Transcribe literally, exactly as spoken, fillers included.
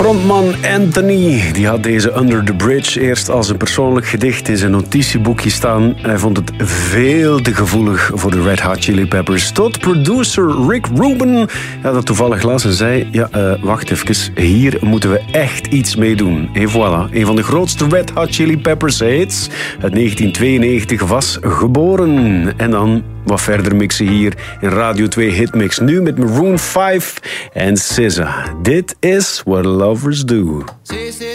Frontman Anthony, die had deze Under the Bridge eerst als een persoonlijk gedicht in zijn notitieboekje staan. Hij vond het veel te gevoelig voor de Red Hot Chili Peppers. Tot producer Rick Rubin ja, dat toevallig las en zei, ja, uh, wacht even, hier moeten we echt iets mee doen. En voilà, een van de grootste Red Hot Chili Peppers hits uit negentien tweeënnegentig was geboren. En dan wat verder mixen hier in Radio twee Hitmix. Nu met Maroon vijf en S Z A. Dit is What Lovers Do.